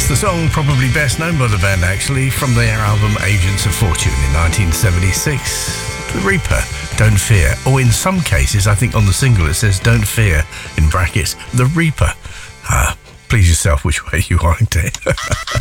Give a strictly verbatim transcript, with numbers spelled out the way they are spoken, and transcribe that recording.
The song probably best known by the band, actually, from their album Agents of Fortune in nineteen seventy-six. The Reaper, Don't Fear. Or in some cases, I think on the single it says Don't Fear, in brackets, The Reaper. Ah, please yourself which way you want it.